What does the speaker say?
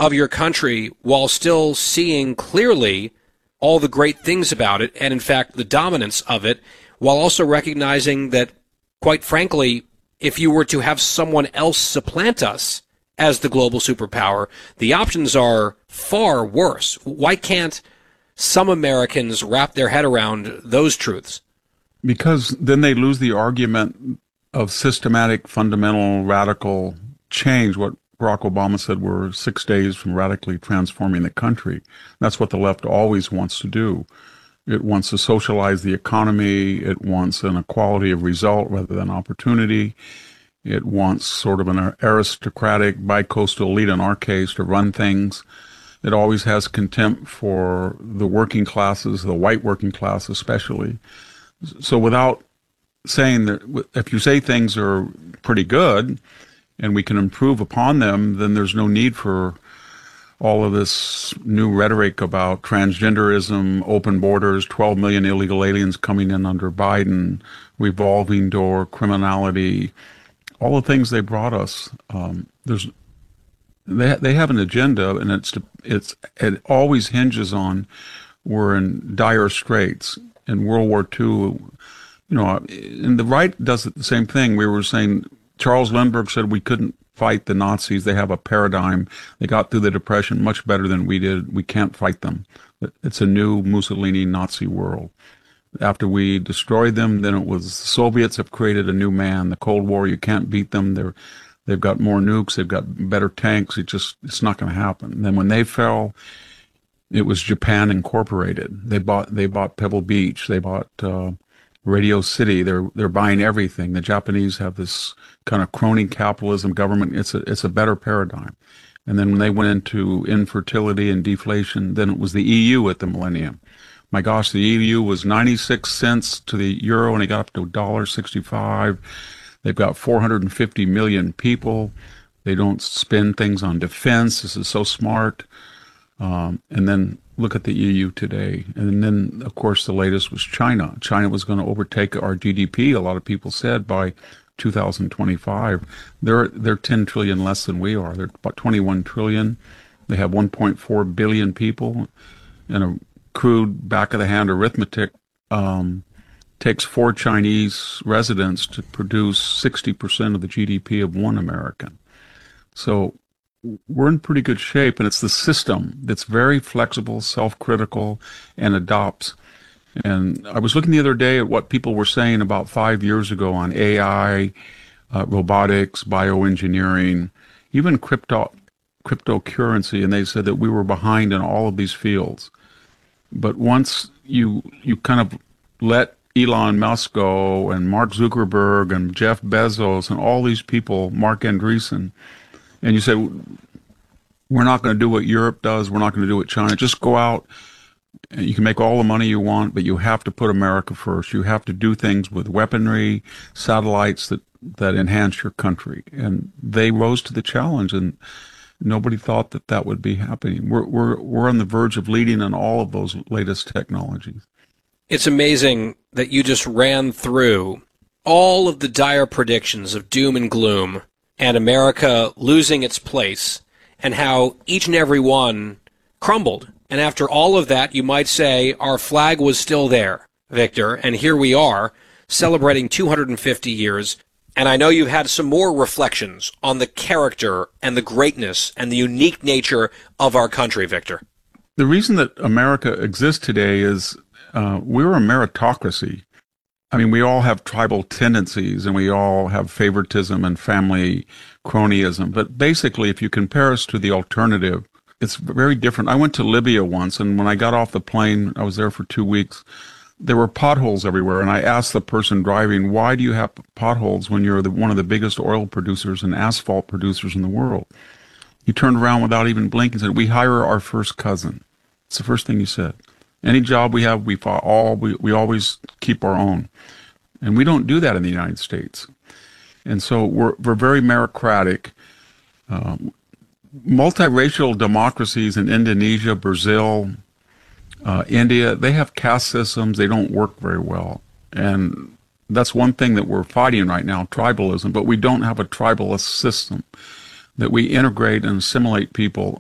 of your country while still seeing clearly all the great things about it and, in fact, the dominance of it, while also recognizing that, quite frankly, if you were to have someone else supplant us as the global superpower, the options are far worse. Why can't some Americans wrap their head around those truths? Because then they lose the argument of systematic, fundamental, radical change, what Barack Obama said we're 6 days from radically transforming the country. That's what the left always wants to do. It wants to socialize the economy. It wants an equality of result rather than opportunity. It wants sort of an aristocratic bicoastal elite, in our case, to run things. It always has contempt for the working classes, the white working class especially. So without saying that, if you say things are pretty good and we can improve upon them, then there's no need for all of this new rhetoric about transgenderism, open borders, 12 million illegal aliens coming in under Biden, revolving door, criminality, all the things they brought us. They have an agenda, and it always hinges on we're in dire straits. In World War II, and the right does the same thing. We were saying, Charles Lindbergh said we couldn't fight the Nazis. They have a paradigm. They got through the Depression much better than we did. We can't fight them. It's a new Mussolini Nazi world. After we destroyed them, then it was the Soviets have created a new man. The Cold War, you can't beat them. They've got more nukes. They've got better tanks. It's not going to happen. And then when they fell, it was Japan Incorporated. They bought Pebble Beach. They bought Radio City. They're buying everything. The Japanese have this kind of crony capitalism government. It's a better paradigm. And then when they went into infertility and deflation, then it was the EU at the millennium. My gosh, the EU was 96 cents to the euro, and it got up to $1.65. They've got 450 million people. They don't spend things on defense. This is so smart. And then look at the EU today. And then, of course, the latest was China. China was going to overtake our GDP, a lot of people said, by 2025. They're 10 trillion less than we are. They're about 21 trillion. They have 1.4 billion people. And a crude back-of-the-hand arithmetic takes 4 Chinese residents to produce 60% of the GDP of one American. So we're in pretty good shape, and it's the system that's very flexible, self-critical, and adopts. And I was looking the other day at what people were saying about 5 years ago on AI, robotics, bioengineering, even cryptocurrency, and they said that we were behind in all of these fields. But once you kind of let Elon Musk go, and Mark Zuckerberg, and Jeff Bezos, and all these people, Mark Andreessen, and you say, we're not going to do what Europe does, we're not going to do what China, just go out, and you can make all the money you want, but you have to put America first. You have to do things with weaponry, satellites that enhance your country. And they rose to the challenge, and nobody thought that would be happening. We're on the verge of leading in all of those latest technologies. It's amazing that you just ran through all of the dire predictions of doom and gloom and America losing its place, and how each and every one crumbled. And after all of that, you might say our flag was still there, Victor, and here we are celebrating 250 years. And I know you've had some more reflections on the character and the greatness and the unique nature of our country, Victor. The reason that America exists today is we're a meritocracy. I mean, we all have tribal tendencies, and we all have favoritism and family cronyism. But basically, if you compare us to the alternative, it's very different. I went to Libya once, and when I got off the plane, I was there for 2 weeks, there were potholes everywhere. And I asked the person driving, why do you have potholes when you're one of the biggest oil producers and asphalt producers in the world? He turned around without even blinking and said, we hire our first cousin. It's the first thing he said. Any job we have, we always keep our own. And we don't do that in the United States. And so we're very meritocratic. Multiracial democracies in Indonesia, Brazil, India, they have caste systems. They don't work very well. And that's one thing that we're fighting right now, tribalism. But we don't have a tribalist system that we integrate and assimilate people